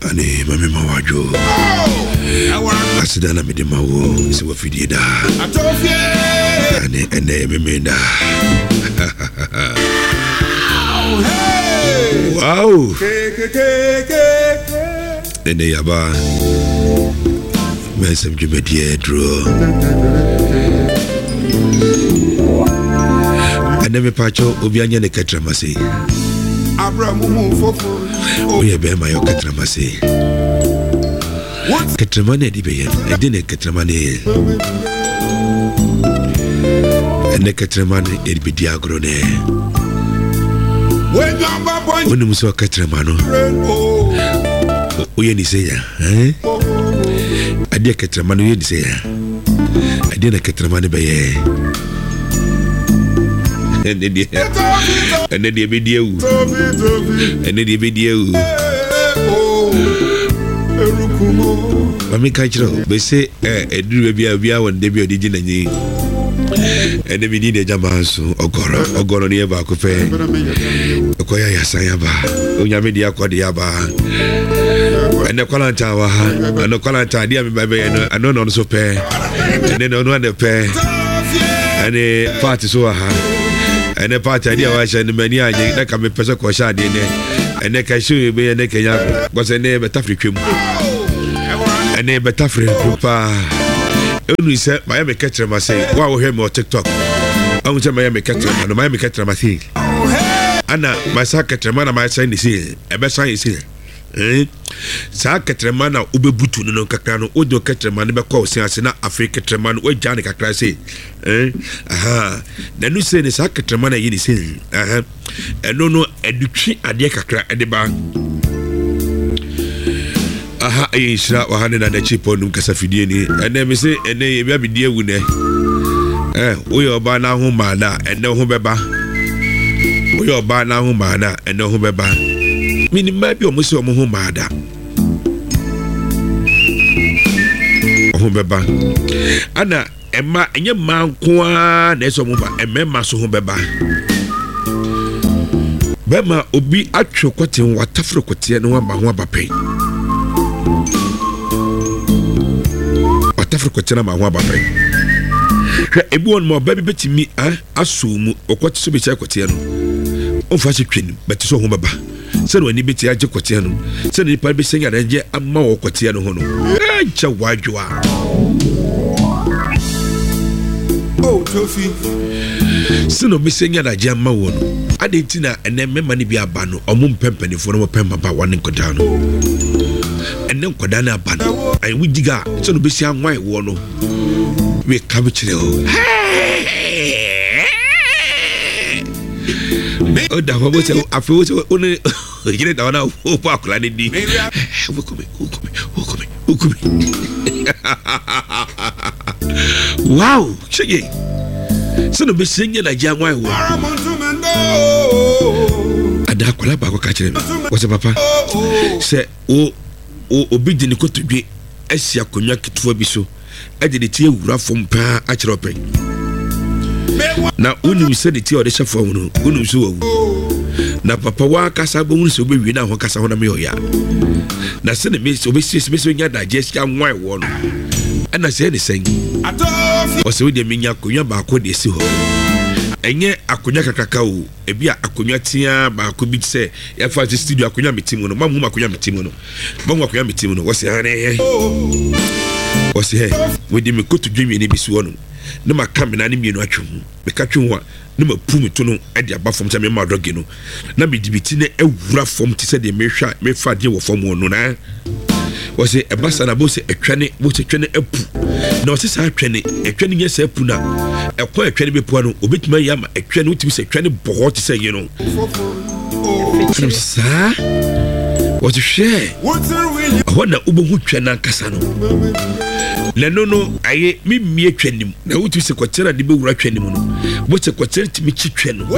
Ani mami mawajo. Asidana mi de mawo si wa fidie da. Ani ene memenda. Wow. Ene yaba. Mesem jumedie dro. Ene me pacho obi anya ne katramase. Abramu fofo. Oye be ma yo katramase. Katramane di be yen. Edine katramane. Ene katramane edi be diagrone. Oni muso katramano. Oye ni seya, Adia katramano ye ni seya. Adia na katramane be ye. Ene die be die u. Ene die be die u. Mami kachiro be se eduru be bia won de bi odigi na nyi. Ene bi ni de jama so ogoro ni e ba ko fe. Okoya ya sayaba. Onyame dia ko dia ba. Ene kwalanta wa ha. Ene kwalanta dia me ba be no no so pe. Ene no no de pe. Ene party so ha. Ene party dia wa sha ni mani anye na ka me pese ko sha de ne. Ene ka shu be ene kenya ko se ne beta frikwe mu. Ene beta frikwe pa. Onu se ma ya me ketre ma say wa wo hwe me TikTok. Awu se ma ya me ketre ma no ma ya me ketre ma say. Ana ma sa ketre ma na ma say ni say e be say say. Sa ketre ma na obebutu no kakra no odo ketre ma ne be ko se ase na Africa ketre ma no wagya ne kakra say. Aha. Na nu say ne sa ketre ma na yi ni say. Aha. Eno no edutwi ade kakra ede ba. Aha Aisha wa hane na chipo num kasafidie ni ene me se ene ye bia bidie wu ne oyo oba na ho maada ene ho beba oyo oba na ho maada ene ho beba minima bi o mo se o mo ho maada ho beba ana ema enye mankoa na eso mo ba emema so ho beba bema obi atwe kwaten watafro kwaten no aba ho abapen Africa tena ma ho abapen hwe ebi won mo baby betimi asumu okwati so be cha kwate no onfa che twani beti so ho baba se no ani beti age kwate no se no nipa be senya na je amma wo kwate no ho no cha wadwa tofi se no be senya na je amma wo no adenti na ene mema ni bi aba no omum pempanifo no pempa ba wane koda no ene koda na aba no ai wudiga se no be sia nwan wo no we ka be kire o o da ho bo se afi wo se oni gire da na o pa kula ni di wo come wow chege se no be senya na ja nwan wo ada kola ba ko ka kire wo se papa se o obi de ni kotodwe asi akonwa ketewa bi so ade de tie wura fom pa a kire open na unu se de tie o de chefo no unu so wo na papa wa kasa bo unu so be wi na ho kasa ho na me oya na se ne me so be so nya da je sia nwan wo no ana se ne sen o se we de menya akonwa ba ko de si ho enye akonwa kakaka o ebi akonwa tia ba ko bi se ya fa studio akonwa metimu no mamu akonwa metimu no mamu akonwa metimu no wose ha ne wose he we de me kotu dwemi ne bi si wo no na maka me na ne mienu atwum me ka twum wa na mapu to no e de aba fom se me ma doge no na me dibiti ne ewura fom ti se de me hwa me fa de wo fom no na wose e basa na bo se etwane bo se twene apu na wose sa atwane etwane nye sa apu na e kwa etwane be pu no obetima ya ma etwane utimi se etwane bo ti se ye no sa wose hwe wona ubohu twana kasa no na no aye mimmi etwanim na utimi se kwatera de be wura twanim no bo se kwatera timi twitwe no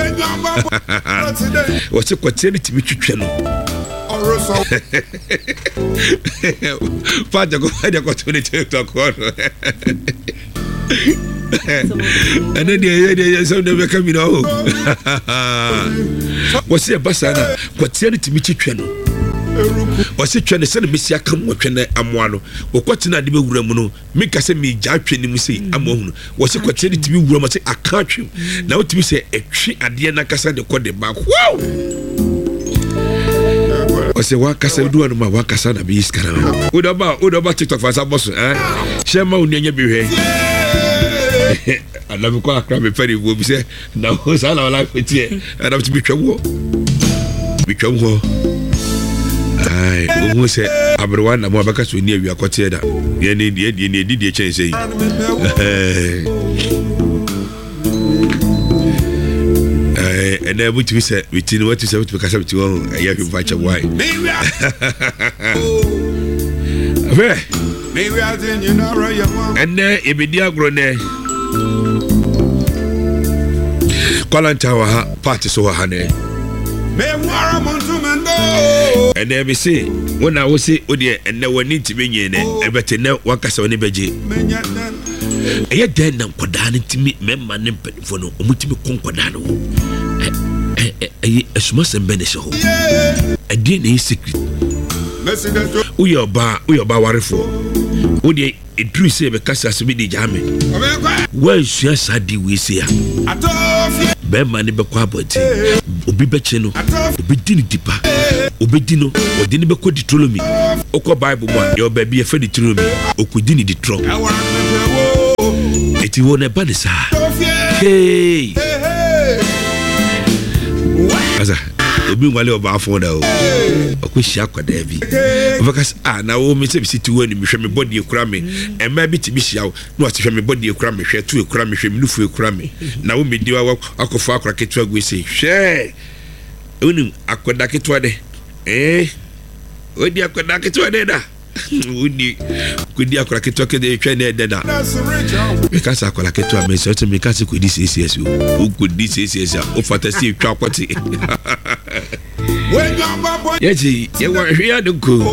wose kwatera timi twitwe no Faja ko to the TikTok on. And then they some never come in home. What's your basana? What's your to meet you? ɔse twɛ ne sɛ ne bɛsi aka mu twɛ ne amoa no wɔkɔtena de bɛwura mu no meka sɛ megya atwɛ ne mu sei ama hunu wɔse kɔtena de tumi wura mu sɛ aka atwem na wotumi sɛ ɛtwe adeɛ no akasa de kɔ de back wow ɔsɛ wakasa duwa no ma wakasa na bɛyi sika no wodɔba tiktok fa sa bɔ so hyɛ ma wo nuanya bɛhwɛ anam kɔ akra mepɛre wɔ bi sɛ na wo saa na wala fɛtiɛ anam tumi twam hɔ ohu sɛ aberewa na mo abɛka so ni awia kɔteɛ da yɛne ɛdidiɛ kyɛn sɛ yi ɛnɛ wotumi sɛ weti no watu sɛ wotumi kasa weti wɔ ɛyɛ hwemfa kyɛ wae ɛnɛ yɛbɛdi agorɔ nɛ kwalanta wɔ ha party so wɔ ha nɛ ɛnɛ bi se wona wo se wodeɛ ɛnɛ w'ani ntimi nyee nɛ ɛbɛte nɛ wakasa w'ani bɛgye ɛyɛ dɛn na nkɔdaa no ntimi mɛma ne mpanimfoɔ no ɔmutumi kɔ nkɔdaa no ho ɛyɛ asumasɛm bɛ ne hyɛ hɔ ɛdeɛ na ɛyɛ secret woyɛ ɔbaa warefoɔ wodeɛ ɛduru sɛ yɛbɛkasa asɛ bi de gyaa me woansua saa de wei se a bɛrima ne bɛkɔ abɔnten obi bɛkye no obɛdi no dipa obɛdi no ɔde ne bɛkɔ Deuteronomy wokɔ Bible mu a yɛwɔ baabi yɛfɛ Deuteronomy ɔkɔdi ne ditrɔ ɛti wɔ no ɛba ne saa hei asa obi nwale ɔbaafo da o ɔkɔhyia akwadaa bi ɔbɛka sɛ na wo me sɛ bisi tu wɔ ni mehwɛ me bɔde ekura me ɛma bi ti bi hyia wo na wɔte hwɛ me bɔde ekura me hwɛ tu ekura me hwɛ me nufu ekura me na wo medi wa akɔfo akora ketewa gu ese hwɛ onim akwadaa ketewa de odi akwadaa ketewa de da wodi kodi akora ketewa kede hwɛ ne de da meka sɛ akwadaa ketewa me sɛ me ka sɛ kodi CCS o kodi CCS a o fantasy etwa akwati yɛgye yɛwɔ hwea de nko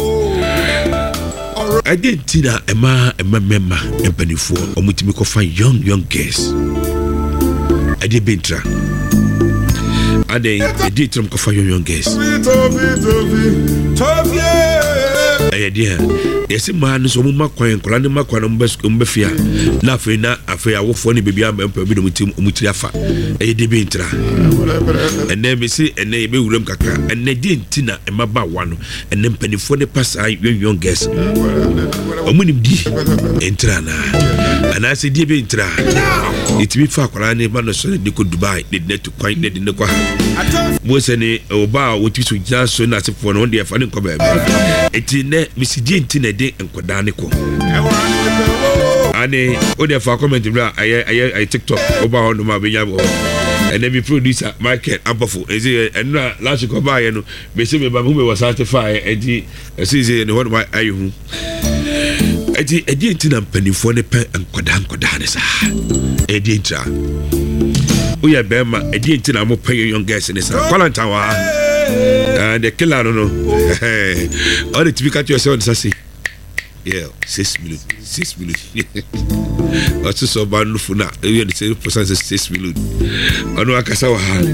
ɛde nti na ɛma mɛma mpanifoɔ ɔmutumi kɔfa young girls ɛde bɛntra adɛn ɛde tiram kɔfa young girls ɛyɛ deɛ yɛsɛ maa no so ɔmoma kwan nkɔla ne ma kwan no ɔmbɛfie a na afei awofoɔ ne baabi ampa bi na ɔmutiri afa ɛyɛ de bɛntra ɛnɛ mɛsi ɛnɛ yɛbɛwuram kakra ɛnɛ deɛ nti na ɛmabaawa no ɛnɛ mpanifoɔ ne pa saa young girls ɔmo nim di ɛntra anaasɛ deɛ bɛntra yɛtumi fa akwaraa ne ma no so ne de kɔ Dubai ne de to kwan ne de ne kɔ ha mo sɛ ne ɔba a wɔtumi so gyina so na asefoɔ no wɔn de ɛfa ne nkɔ baabi ɛti nɛ mesi deɛ nti na de nkɔdaa ne kɔ ane wode fa comment bra ayɛ TikTok ɔba hɔ nom a bɛnya bɔ and then be producer Michael Ampafo ezi enra last week oba ye no be se me ba hu me was certify edi ezi ne what I hu edi ntina mpanifo ne pe nkoda ne sa edi ntra uya bema edi ntina mo pe young girls ne sa kwalanta wa and the killer no all the typical yourself say yeah 6 minutes also so banu funa we the same process 6 minutes onu akasa wa ha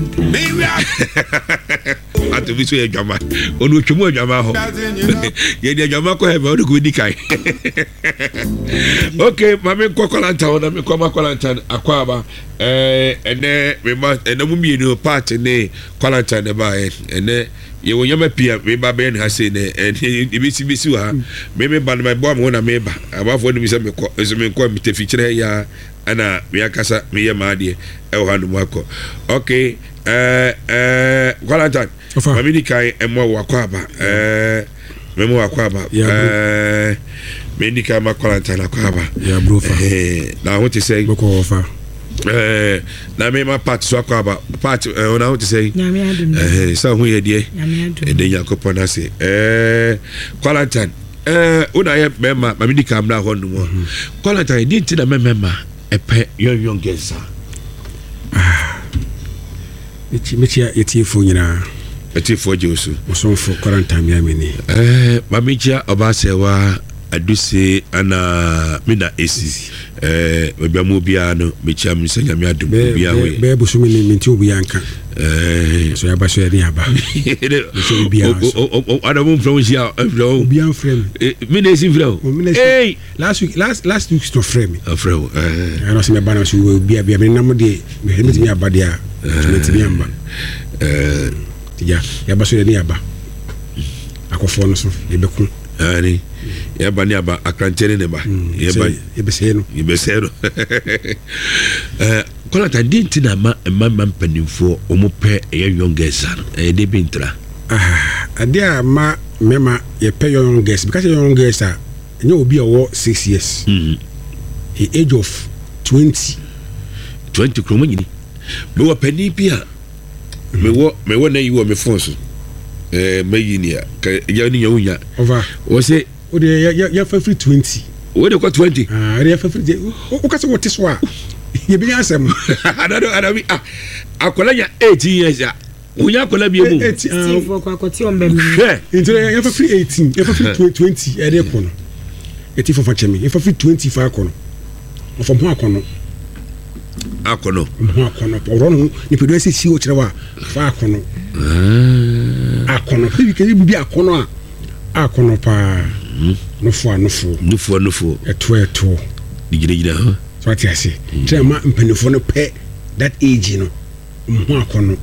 atu bi so ye dwama onu twemu dwama ho ye de dwama ko he ba onu ko di kai okay mame kokolanta ona me ko makolanta akwaba ene me ma ene mu mienu part ne kolanta ne ba ene ye wonyama pia me ba be ne ha se ne bisi wa me ba my boy mo na me ba abafo ni mi se me ko eso me ko mi te fikyere ya ana me akasa me ye ma de e wo hanu mu akọ okay Valentine mami ni kai emo wakwaba memo wakwaba me ni kai ma Valentine akwaba ya brofa na what you say boko ofa na me ma part so akwaba part na what you say nyame adum so hu ye de nyame adum de yakopon ase Valentine una ye mema mami di kam na ho no mo Valentine di nti na mema epe young girls Metia etifo nyina etifo jesu osonfo Valentine miamini mamicha obasewa aduse ana mina esi mabiamo bia no mechia me senya me adum bia we be busumi ni minti obi anka so ya ba so ya ni aba so bia adamu from here obi an frame mina esi frame hey last week to frame frame ano se me ba na so bia me nam de me mi aba de a me mi amba ya ba so ya ni aba akofo no so ebeku ani ya ba ni aba akrantene ne ba ya ba yebeseno kola ta dinti na ma mpanimfo omope ye youngest no de bintra ade a ma mema ye pe youngest because youngest a enye obi owo 6 years the age of 20 kromo nyini me wo pani bia me wo na yiwo me phone so mayinia ka ya ni yawunya over wo se o de ya fa free 20 wo de ko 20 ya fa free o ka se wo teso a ye bi asem adabi akola ya 18 years ya unya akola bi emu 18 for kwakoti on be me into ya fa free 18 ya fa free 20 e de ko no eti for fa chemi ya fa free 20 fa ko no of mo akono mo akono oro no ni pedo ese si o kire wa fa akono akono bi ke bi akono akono pa nofo eto digire ha so ati ase tema mpanifo no pe that age no mo akono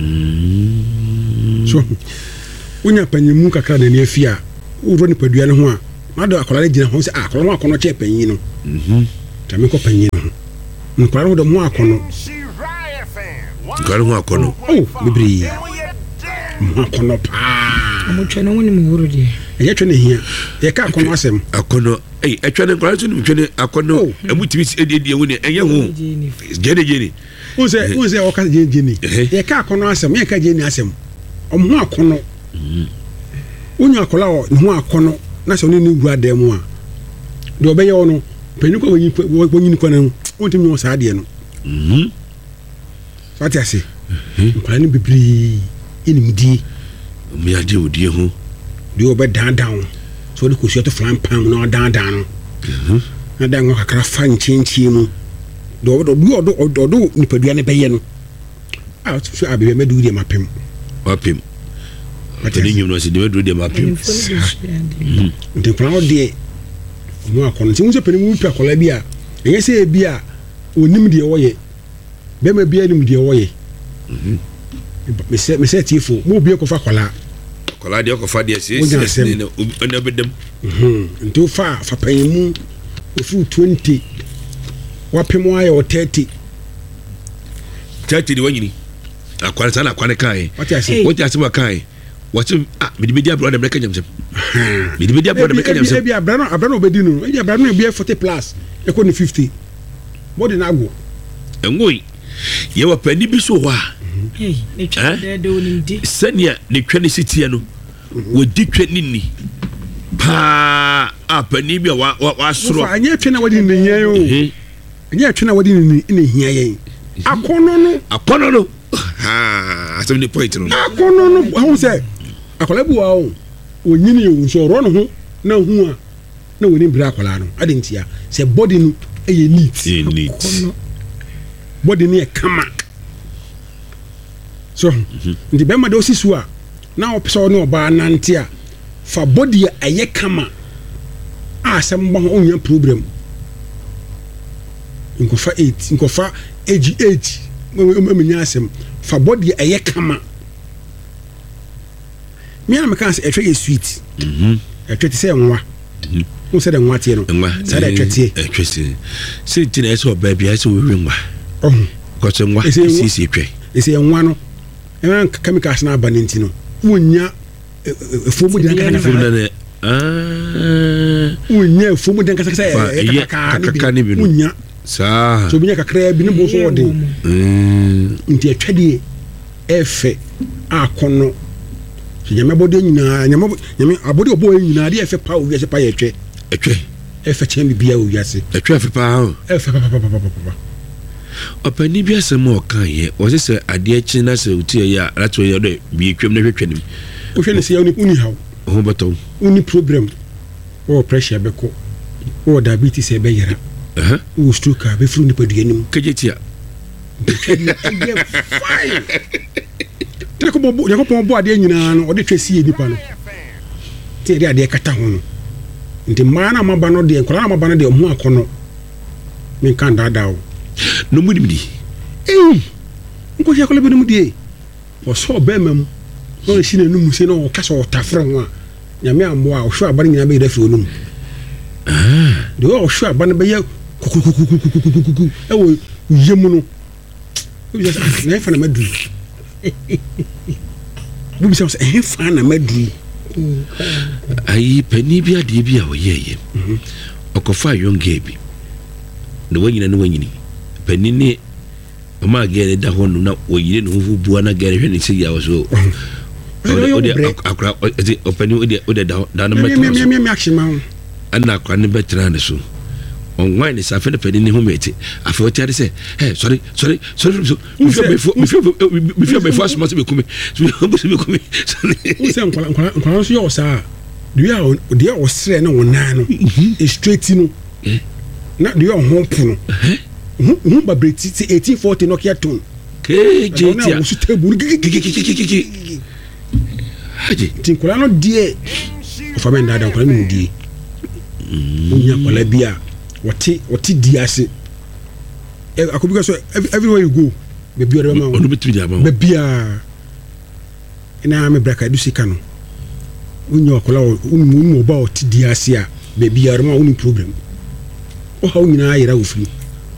so unya panyimu kakra na afia uro ni padua ne ho a mado akola le gina ho se akola akono che panyin no tame ko panyin no nkwara ho de mo akono bibiri mo akono pa mo twene woni mo wuro de ye twene hia ye ka akono asem akono etwene nkwara so ni twene akono emutimi edi woni enye ho jeni Uze o ka jeni ye ka akono asem ye ka jeni asem o mo akono onyu akola o ho akono na se oni ni gu adem a de obeye ono penyu ko wonyi ko na ontimi o sa de no fati ase nkwara ni bibiri inimdi me ade odie ho de obe down so de ko so to flan pan no down no na da ngo kakra fa nchinchi mu do nipadua ne beye no so abebe medu de mapem atani nyum no se de medu de mapem nte plan de mo akono ti mu se peni mu pia kola bia enye se bia onim de woye be ma bia nim de woye me se tifo mo bia ko fa kola de ko fa de se ne ona bedem nte fa panyimu ofu 20 wapemo ayo 30 de wanyini akwara sana akwane kai what you say kai what me media brother make nyamsem me media brother make nyamsem bia abrano obedi no bia abrano bia 40 plus e ko ni 50 more than ago engoi ye wa pani bi so wa ne twede de woni ndi sania ne twene sitie no wodi twene ni pa apani bi wa soro anya twene wodi ni nya yo anya twene wodi ni hia yen akono no asem ni point no akono no ho se akola bu wa o onyini yo so ro no ho na hu a na woni bra akola no adentia se body no eye neat body no e kama so ndi be ma do sisu a na opso no oba nante a fa body eye kama asem ba onya problem nkofa 8 nkofa age menya asem fa body eye kama me na meka say etwe sweet etwe te say nwa who said nwa tie no said etwe say tina eso baby eso we nwa ko se nwa si etwe ese nwa no e chemicals na abanenti no wonya fomu de kan wonya fomu de kan say kaka ni bi wonya sa so binya kakra bi ne bo so wode nti atwade efe akono so nyame bode nyina nyame abode obo nyina de efe pa owiase pa yetwe efe chemi bia owiase etwe efe pa efe pa opani bia se mo kan ye o se ade chi na se uti ya rato ye do bi twem na hwetwe nim o hwe ne se uni haw ho bato uni problem o pressure beko o diabetes e be yera o stroke be fru nipa duanim kejetia fine tako bobo ne ko bo ade nyina no o de twesi nipa no te de ade kata ho no nti mana maba no de kola maba no de ho akono men kan dada o no mudimdi nko hia kola be no mudie o so be mam no shi na numu se no o kasa o tafre ho a nyame ambo a o hwa aba nyina be da fi onum de o hwa aba no be ye kukukukukukukuku e wo yemu no o just na fa na madu bu bi se e fa na madu ayi pani bi ade bi a oyeye okofa yonge bi ne wanyina ne wanyini pani ne ma gere da honu na oyire ne hu bua na gere hwe ne se ya so ode akra opani ode da na meto me action ma ana akra ne betra ne so on wine is after the penny ne humete after what say hey sorry me feel before smart be come say nkwala so yo sa do ya o sre na wona no straight no na do ya ho pu no ba breti 1840 Nokia tone kejetia so table haji tinkwala no die of amenda da nkwala no die nya kwala bia what diase akobika so everywhere you go baby ore ma onu betri dia ba baby ina me braka du sika no unyo akola unu ba what diase a baby ore ma unu problem o ha unyina ayira ofiri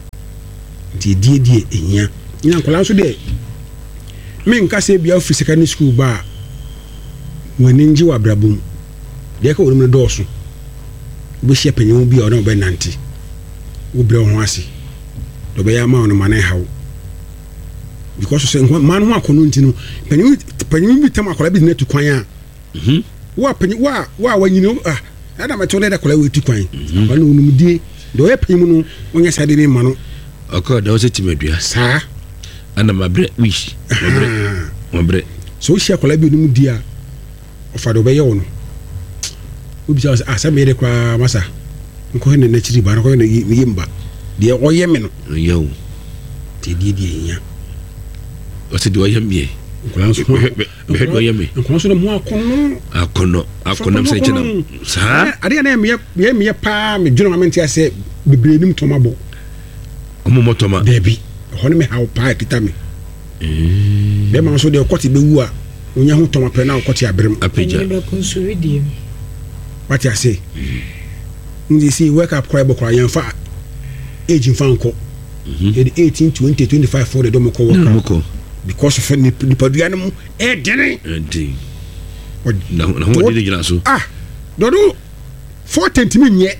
die enya ina akola so de me nka se bia ofiri secondary school ba wani nji wa brabum de ka wonu do so bo hye panyin bi o na be nanti wo bre ho ase do be ya ma on mane hawo because so man ho akono ntino panyin bi tam akola bi na tu kwan a wa panyin wa wanyini ada ma to le da kola we tu kwan ba no num die do ye panyin no onya sade ni ma no akọ da o se timadua sa ana mabre wish mabre so hye kola bi num die a ofa do be ye wono obi sa asa me de kwa masa nko ne na chiri ba nko ne yimba de oye me no yo te die nya o se de oye me nko so be do oye me nko so mo akono se chena sa ade na me pa me dwuma me ntia se bebre nim to mabo omo motoma debi ho ne me ha pa kita me be ma so de kwoti be wu a onya ho to mapre na kwoti abrem apeja be konsuridie what you say you see wake up cry bokra yan fa age fan ko 18 20 25 for the domo ko work because of the padua no e dene na ho de gina so dodo 40 mi nye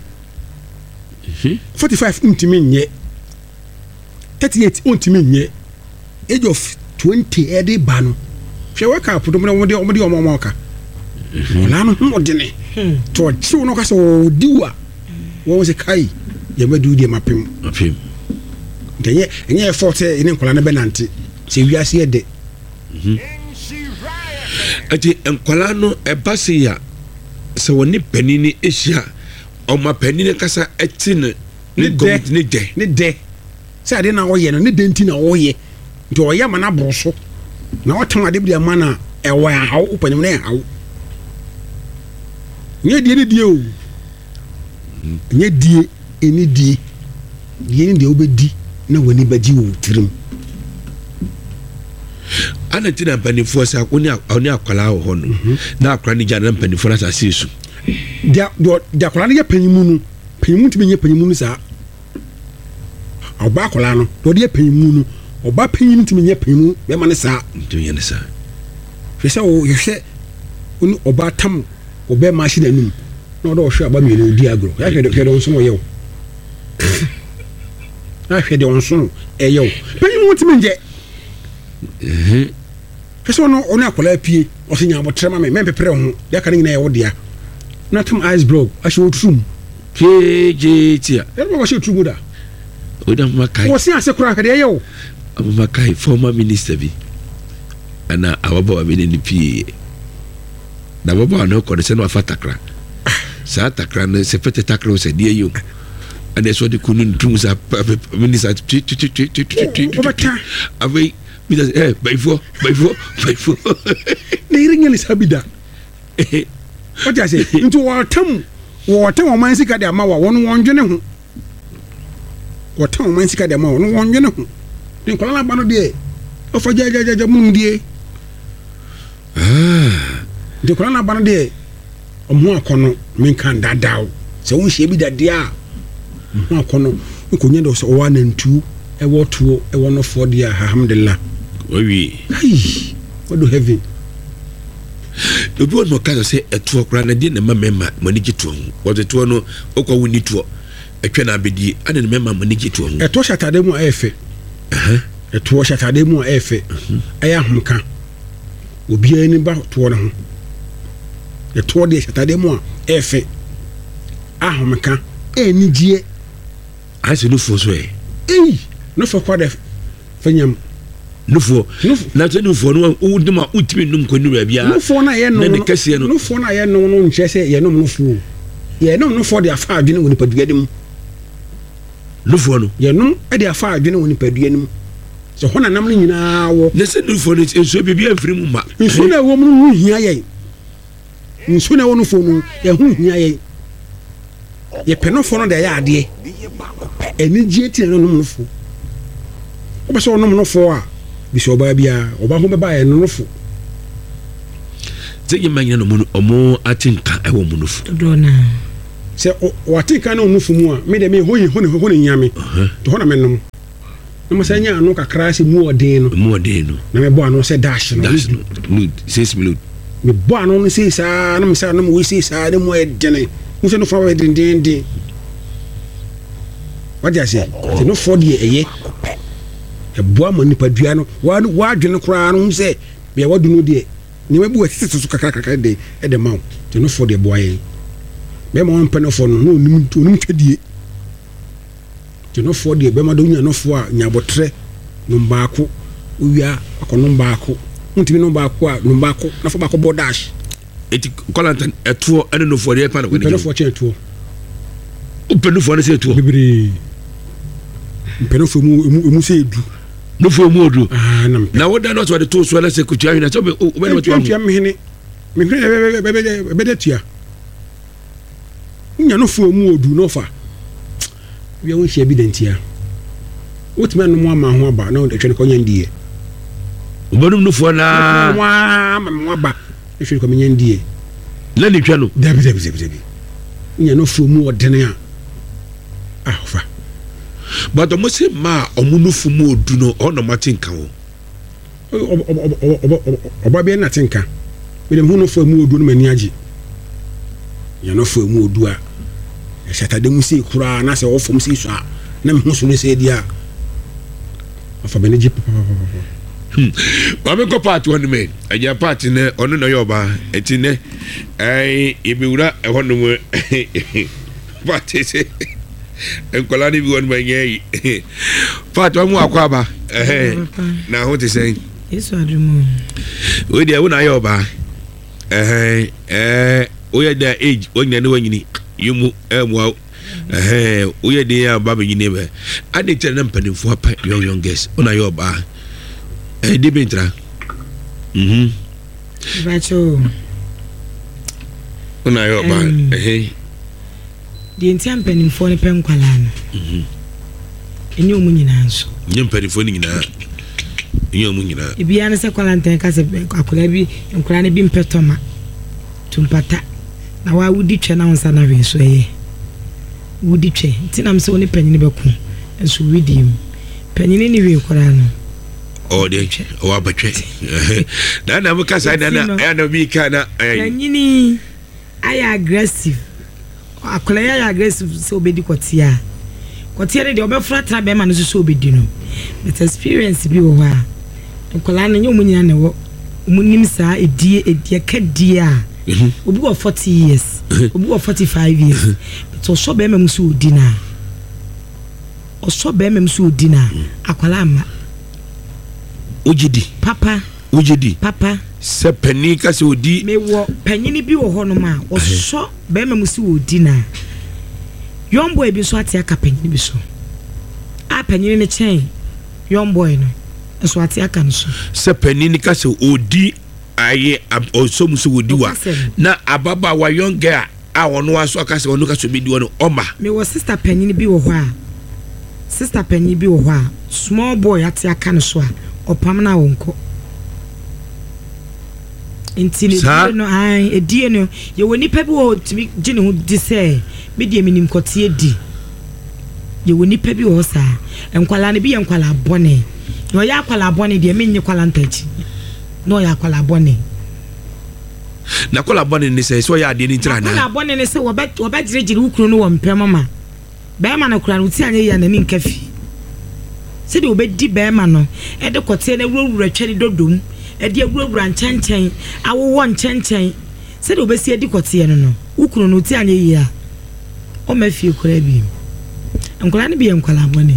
45 ntimi nye 38 ntimi nye age of 20 e de ba no hwe wake up do mo de omo ka la no ho dene to chiwo no kasa o diwa wo se kai ye madu die mapem ntenye enye forte ine nkola na benante se wiase ede ati nkola no ebase ya se woni panini ehia o ma panini kasa eti ne de se ade na wo ye no ne de nti na wo ye nti o ye ma na broso na o tan ade bia ma na ewa hawo upanim na hawo nye die o nye die eni die ni de obedi na wani badi wo tirim ana tina panifo sa oni akwala ho no na akwala ni jana panifo na sa sesu dia akwala ni panyimu no panyimu ti benye panyimu no sa oba akwala no do de panyimu no oba panyimu ti benye panyimu be ma ne sa to ye ne sa hwese o hwese oni oba tam obe machine anum na do hwe aba mi no di agro ya hwe do nso ye o na hwe de onso e ye o panyimu ti menje hwese no oni akwala pie o se nya abotrema me pepere ho ya ka nyina ye wo dia na tam ice block a hwe otrum kejetia e ba hwe otrum da o da makai o se ase kura ka de ye o makai former minister bi ana awaba wa bene ni pie na baba no ko de se no afatakra sa takra no se fete takra se de yo ade so de kunu ntum sa minister obata ave mi baifo ne ringa ni sabida o ja se ntu watam o man sika de ama wa won wondwene ho watam o man sika de ama won wondwene ho de kola ba no de o fa jajaja mun die de kola ba no de o mu akono men kan dadao se won hye bi dade a mu akono ko nya de so wa nantu e wo tuo e wo no fo de alhamdulillah oui ai what do heaven obi no ka se eto okra na de na mama mani gito ho what eto no okwa woni to etwa na abedi ade na mama mani gito ho eto shatade mu efe eto shatade mu efe aya homka obi ani ba to no ho eto de shatade mu efe ahomka enijie ase no fo so no fo kwa de fanyam nufo na tse nufo no udima utimi num ko nura bia nufo na ye no nufo na ye no no nche se ye no nufo ye no nufo de afa adwene woni paduade mu nufo no ye no e de afa adwene woni paduade mu so hona nam no nyina wo ne se nufo no enso bibia mfiri mu ma nso na wo mu hu hia ye nso na wo nufo no ye hu hia ye penofo no de ya ade enigye ti no nufo obaso no nufo a bisi oba bia oba ho beba ye nonofo ze yemanya no mu omo atinka ewo mu nofo dona se o atinka no nofo mu a me de me hoyi ho ne nyame to ho na menom no mo sanya no kakra se mu odin no na me bo ano se dash no 6 minutes me bo ano no se sa na me sa no mo se sa de mo edene mo se no fa din wadia se no for de eye eboa mo nipa dua no wa adwene kura no se be wadu no de ni ma bu asisi so kakra de e de mawo te no for de boa ye be ma won pene for no onim twedie te no for de be ma do nya no for a nya botre no baako uwia akono baako ntimi no baako a no baako na fo baako bodash eti kolantan eto ene no for de pa na ko ni pene for che eto pene for na se eto bibiri pene for mu se edu no for mu odu na woda no so de to so la se kutua hina so be no to am me be de tia nya no for mu odu no fa wi won hye evidentia wotime no mu ama ho aba na de twene ko nya ndie obonum no for na mu aba e twene ko nya ndie na ni twa no dabi nya no for mu odene a fa but the most ma omunufu mu odu no ono matinka wo oba be na tinka me dem hunu fo mu odu no mani agi ya no fo mu odu a e shatade mu sei kura na se wo fom sei so a na me hu so ne sei dia afa be ne ji ba me ko part one me aja part ne ono no yoba eti ne ibiwura e hono mu part se enkolani bi won manye Fatwa mu akwaba na ho te sen Yesu adumu we dia wo na yo ba o ya da age wonya ne wanyini yumu mu o ya de ya ba be nyine be ade tere na mpanimfo apa youngest o na yo ba de bentra bacho o na yo ba di enti ampanimfo ne penkwala no enye omu nyina nso nye mpanimfo ni nyina enye omu nyina ibia ne se kwalanten ka se akola bi nkola ne bi mpetoma tumpata na wa wudi twa na wonsa na hwe so ye wudi twa tinam se woni panyine beku enso widi mu panyine ni hwe kola no o de o abatwe na mo kasa na bi kana panyine ay aggressive akola ya aggressive so obedi kotia de obefra tra be ma no so obedi no but experience bi wo ha nkola na nyomu nyina ne wo munim saa edie ka die a obi wo 40 years obi wo 45 years to so be ma muso odina o so be ma muso odina akola ama ojidi papa wogye papa sɛ panyin ka sɛ odi mewɔ panyin bi wɔ hɔ no ma ɔsɔ bɛrima mu si odi na young boy bi so ate aka panyin bi so a panyin ne kyɛn young boy no so ate aka no so sɛ panyin ka sɛ odi aye ɔsɔ mu so odi wa na ababa wa young girl a ɔno aso aka sɛ ɔno ka so bi di ɔno ɔma mewɔ sister panyin bi wɔ hɔ a small boy ate aka no so a ɔpam na wɔnkɔ nti ne no ai edie no ye wɔ nipa bi wɔ timi gine ho di sɛ me die minim kɔtie di ye wɔ nipa bi wɔ sa enkwala ne bi ye nkwala bɔne no ya akwala bɔne de menye kwala ntachi no ya akwala bɔne na kwala bɔne ne sɛ so ya ade ne ntira na kwala bɔne ne sɛ wɔba gyiregyire wukuru no wɔ mpɛ mama bɛɛma na kura no ti anye ya na ni nkafi sɛ de obedi bɛɛma no ɛde kɔtie na wurawura twɛde dodom ɛde awurawura nkyɛnkyɛn awowɔ nkyɛnkyɛn sɛ de obesi edi kɔtie no wukuru no ti anye ya o ma fie kura bi nkwala ne bi nkwala bɔne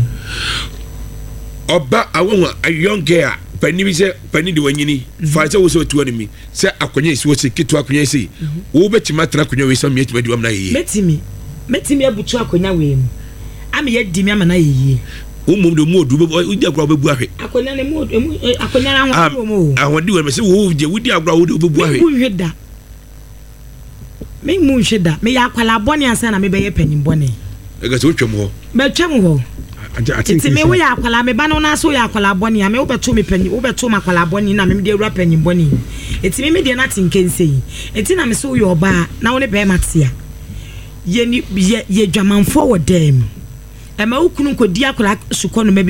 oba awon a young girl pani bi sɛ pani de wanyini fa sɛ wo sɛ otu ani mi sɛ akonya esi wo sɛ kitu akonya esi wo betima tra akonya we sɛ me etima di wam na yeye metimi abutu akonya we mu ame ye di mi ama na yeye wo mum de mu odu wo di agora bebu ahwe akonya ne mu akonya na ho mu ahodi we me sɛ wo je wo di agora wo de bebu ahwe mu hweda me mu hweda me ya kwala bɔne ansa na me bɛyɛ panyin bɔne ega sɛ wotwam ho bɛtwam ho ati me wo ya akwala me ba no na so ya akwala bɔne a me wo bɛto me panyin wo bɛto ma akwala bɔne na me de awura panyin bɔne eti me de na tinkense eti na me so yo ba na wo ne bɛɛ matia ye dwamanfo wɔ dem ɛma wo kunu kodi akwala sukɔ no